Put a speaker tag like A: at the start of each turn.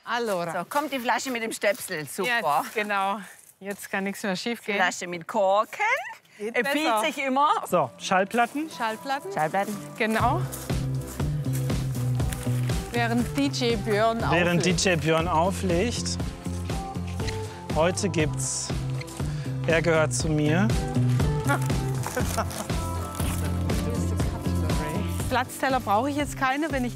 A: Allora.
B: So, kommt die Flasche mit dem Stöpsel. Super.
A: Jetzt, genau. Jetzt kann nichts mehr schief gehen.
B: Flasche mit Korken. Empfiehlt sich immer.
C: So, Schallplatten.
A: Schallplatten.
B: Schallplatten.
A: Genau. Während DJ Björn
C: Während
A: auflegt.
C: DJ Björn auflegt. Heute gibt's Er gehört zu mir.
A: Platzteller brauche ich jetzt keine, wenn ich